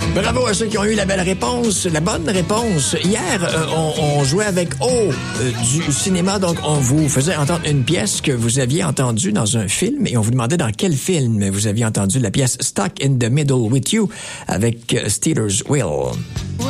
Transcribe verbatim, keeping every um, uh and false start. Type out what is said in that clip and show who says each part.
Speaker 1: Bravo à ceux qui ont eu la belle réponse, la bonne réponse. Hier, euh, on, on jouait avec O euh, du cinéma, donc on vous faisait entendre une pièce que vous aviez entendue dans un film et on vous demandait dans quel film vous aviez entendu la pièce Stuck in the Middle with You avec euh, Steelers Will.